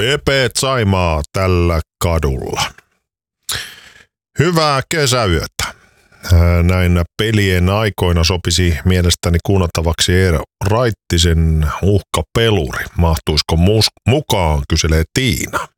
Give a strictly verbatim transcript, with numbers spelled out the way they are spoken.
Pepe Saimaa tällä kadulla. Hyvää kesäyötä. Näinä pelien aikoina sopisi mielestäni kuunnattavaksi Eero Raittisen Uhkapeluri. Mahtuisiko mus- mukaan, kyselee Tiina.